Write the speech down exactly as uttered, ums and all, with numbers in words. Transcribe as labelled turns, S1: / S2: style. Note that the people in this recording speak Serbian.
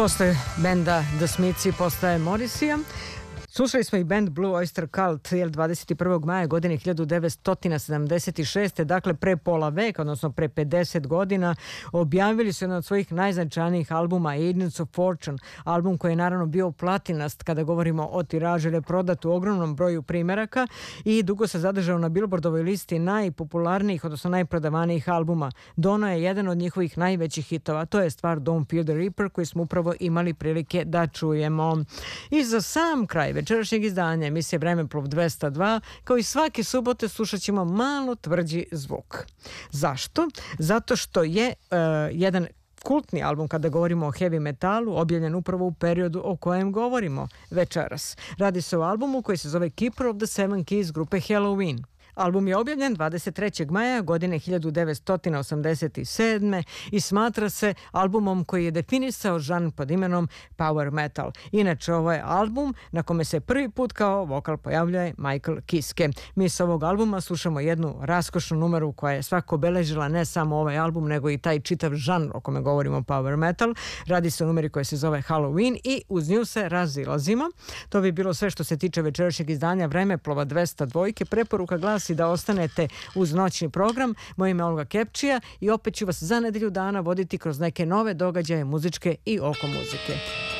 S1: Posle benda The Smithsi postaje Morrissey. Slušali smo i band Blue Oyster Cult dvadeset prvog maja godine hiljadu devetsto sedamdeset šeste. Dakle pre pola veka, odnosno pre pedeset godina, objavili su jedan od svojih najznačajnijih albuma Agents of Fortune, album koji je naravno bio platinast kada govorimo o tiražu, jer je prodat u ogromnom broju primeraka i dugo se zadržao na Billboardovoj listi najpopularnijih, odnosno najprodavanijih albuma. Dono je jedan od njihovih najvećih hitova, to je stvar Don't Fear the Reaper, koji smo upravo imali prilike da čujemo. I za sam kraj večerašnjeg izdanja emisije Vremeplov dvesta dva, kao i svake subote, slušat ćemo malo tvrđi zvuk. Zašto? Zato što je uh, jedan kultni album, kada govorimo o heavy metalu, objavljen upravo u periodu o kojem govorimo večeras. Radi se o albumu koji se zove Keeper of the Seven Keys grupe Helloween. Album je objavljen dvadeset trećeg maja godine hiljadu devetsto osamdeset sedme i smatra se albumom koji je definisao žanr pod imenom power metal. Inače, ovo je album na kome se prvi put kao vokal pojavljuje Michael Kiske. Mi s ovog albuma slušamo jednu raskošnu numeru koja je svako obeležila ne samo ovaj album, nego i taj čitav žanr o kome govorimo, power metal. Radi se o numeri koja se zove Halloween i uz nju se razilazimo. To bi bilo sve što se tiče večerašnjeg izdanja Vremeplova dvesta dva. Preporuka glasi da ostanete uz noćni program. Moje ime je Olga Kepčija i opet ću vas za nedelju dana voditi kroz neke nove događaje muzičke i oko muzike.